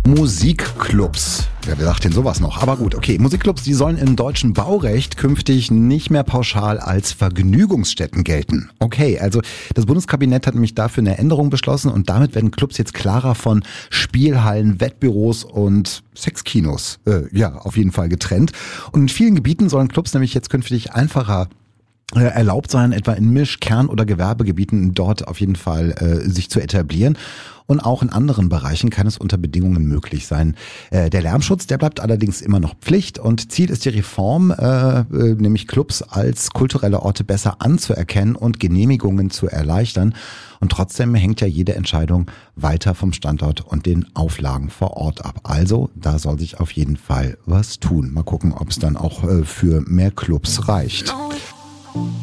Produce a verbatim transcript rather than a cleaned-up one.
Musikclubs. Ja, wer sagt denn sowas noch? Aber gut, okay. Musikclubs, die sollen im deutschen Baurecht künftig nicht mehr pauschal als Vergnügungsstätten gelten. Okay, also das Bundeskabinett hat nämlich dafür eine Änderung beschlossen und damit werden Clubs jetzt klarer von Spielhallen, Wettbüros und Sexkinos, äh, ja, auf jeden Fall getrennt. Und in vielen Gebieten sollen Clubs nämlich jetzt künftig einfacher erlaubt sein, etwa in Misch-, Kern- oder Gewerbegebieten dort auf jeden Fall äh, sich zu etablieren. Und auch in anderen Bereichen kann es unter Bedingungen möglich sein. Äh, der Lärmschutz, der bleibt allerdings immer noch Pflicht und Ziel ist die Reform, äh, äh, nämlich Clubs als kulturelle Orte besser anzuerkennen und Genehmigungen zu erleichtern. Und trotzdem hängt ja jede Entscheidung weiter vom Standort und den Auflagen vor Ort ab. Also da soll sich auf jeden Fall was tun. Mal gucken, ob es dann auch äh, für mehr Clubs reicht.